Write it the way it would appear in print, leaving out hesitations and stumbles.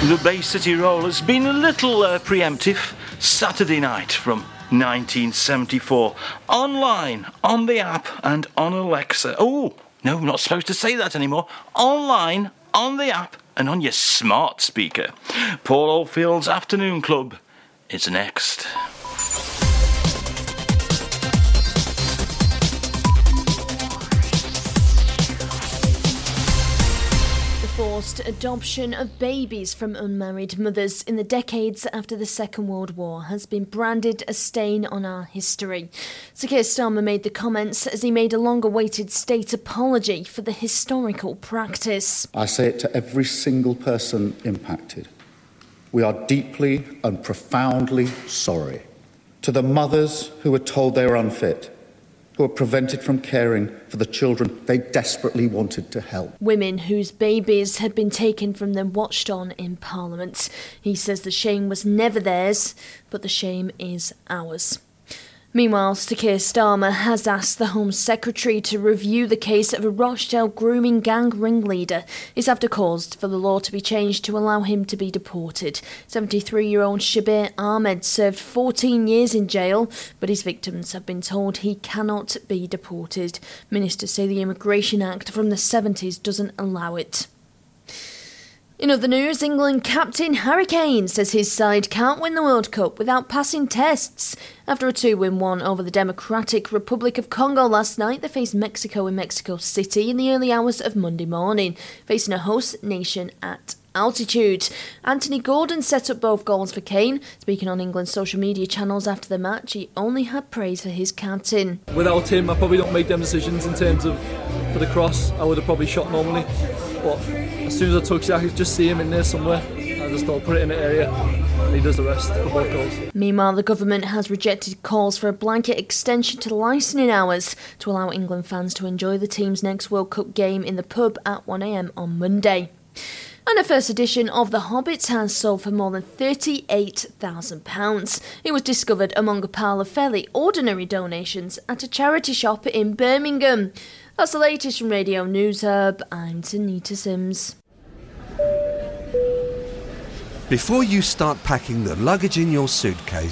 The Bay City Roll has been a little preemptive. Saturday night from 1974. Online, on the app and on Alexa. Oh, no, not supposed to say that anymore. Online, on the app and on your smart speaker. Paul Oldfield's Afternoon Club is next. Forced adoption of babies from unmarried mothers in the decades after the Second World War has been branded a stain on our history. Sir Keir Starmer made the comments as he made a long-awaited state apology for the historical practice. I say it to every single person impacted. We are deeply and profoundly sorry. To the mothers who were told they were unfit, who were prevented from caring for the children they desperately wanted to help. Women whose babies had been taken from them watched on in Parliament. He says the shame was never theirs, but the shame is ours. Meanwhile, Sir Keir Starmer has asked the Home Secretary to review the case of a Rochdale grooming gang ringleader. It's after calls for the law to be changed to allow him to be deported. 73-year-old Shabir Ahmed served 14 years in jail, but his victims have been told he cannot be deported. Ministers say the Immigration Act from the 70s doesn't allow it. In other news, England captain Harry Kane says his side can't win the World Cup without passing tests. After a 2-1 over the Democratic Republic of Congo last night, they faced Mexico in Mexico City in the early hours of Monday morning, facing a host nation at altitude. Anthony Gordon set up both goals for Kane. Speaking on England's social media channels after the match, he only had praise for his captain. Without him, I probably don't make them decisions in terms of for the cross. I would have probably shot normally. But as soon as I touch it, I could just see him in there somewhere. I just thought, put it in the area, and he does the rest for both goals. Meanwhile, the government has rejected calls for a blanket extension to licensing hours to allow England fans to enjoy the team's next World Cup game in the pub at 1 a.m. on Monday. And a first edition of The Hobbit has sold for more than £38,000. It was discovered among a pile of fairly ordinary donations at a charity shop in Birmingham. That's the latest from Radio News Hub. I'm Tanita Sims. Before you start packing the luggage in your suitcase,